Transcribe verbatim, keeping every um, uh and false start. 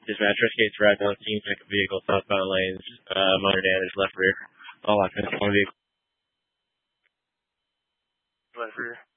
Dispatch, rescue direct on scene, check vehicle, southbound lanes, uh, minor damage, left rear. All occupants, one vehicle. Left rear.